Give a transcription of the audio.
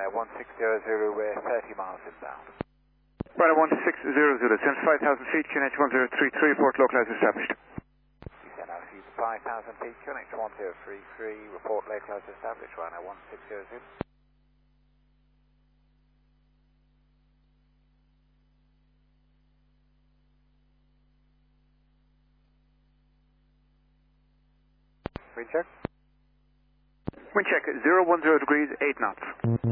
Ryanair 1600, we're 30 miles inbound. Ryanair 1600, descend 5,000 feet, QNH 1033, report localized established. Descend altitude 5,000 feet, QNH 1033, report localized established, Ryanair 1600. Wind check. Wind check, 010 degrees, 8 knots.